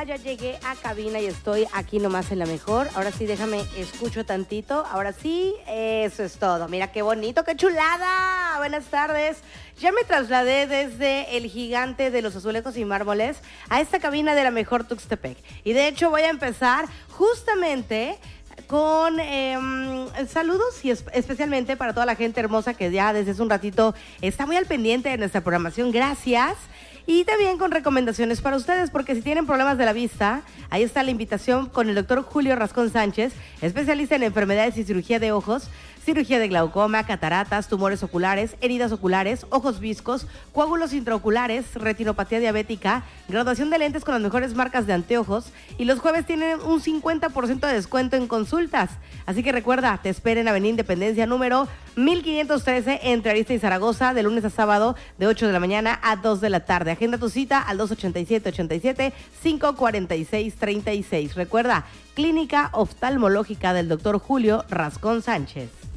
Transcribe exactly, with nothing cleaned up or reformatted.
ya llegué a cabina y estoy aquí nomás en la mejor. Ahora sí, déjame, escucho tantito. Ahora sí, eso es todo. Mira qué bonito, qué chulada. Buenas tardes. Ya me trasladé desde el gigante de los azulejos y mármoles a esta cabina de la mejor Tuxtepec. Y de hecho voy a empezar justamente con eh, saludos y es, especialmente para toda la gente hermosa que ya desde hace un ratito está muy al pendiente de nuestra programación. Gracias. Y también con recomendaciones para ustedes, porque si tienen problemas de la vista, ahí está la invitación con el doctor Julio Rascón Sánchez, especialista en enfermedades y cirugía de ojos, cirugía de glaucoma, cataratas, tumores oculares, heridas oculares, ojos viscos, coágulos intraoculares, retinopatía diabética, graduación de lentes con las mejores marcas de anteojos, y los jueves tienen un cincuenta por ciento de descuento en consultas. Así que recuerda, te espera en Avenida Independencia número mil quinientos trece entre Arista y Zaragoza, de lunes a sábado de ocho de la mañana a dos de la tarde. Agenda tu cita al dos ochenta y siete, ochenta y siete, cinco cuarenta y seis, treinta y seis. Recuerda, Clínica Oftalmológica del doctor Julio Rascón Sánchez.